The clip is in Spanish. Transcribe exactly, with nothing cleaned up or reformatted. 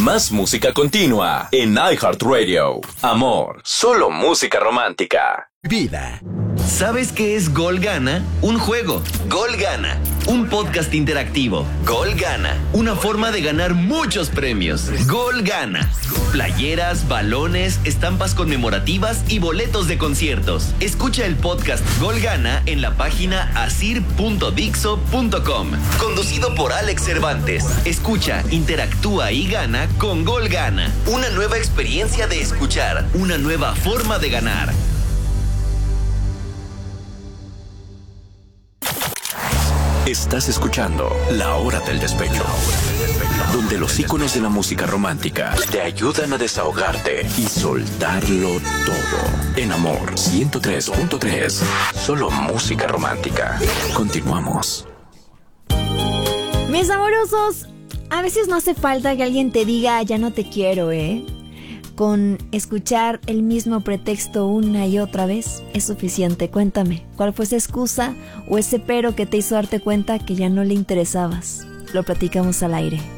Más música continua en iHeartRadio. Amor, solo música romántica. Vida. ¿Sabes qué es Gol Gana? Un juego. Gol Gana. Un podcast interactivo. Gol Gana. Una forma de ganar muchos premios. Gol Gana. Playeras, balones, estampas conmemorativas y boletos de conciertos. Escucha el podcast Gol Gana en la página asir punto dixo punto com. Conducido por Alex Cervantes. Escucha, interactúa y gana con Gol Gana. Una nueva experiencia de escuchar. Una nueva forma de ganar. Estás escuchando La Hora del Despecho, donde los íconos de la música romántica te ayudan a desahogarte y soltarlo todo. En Amor ciento tres punto tres, solo música romántica. Continuamos. Mis amorosos, a veces no hace falta que alguien te diga ya no te quiero, ¿eh? Con escuchar el mismo pretexto una y otra vez es suficiente. Cuéntame, ¿cuál fue esa excusa o ese pero que te hizo darte cuenta que ya no le interesabas? Lo platicamos al aire.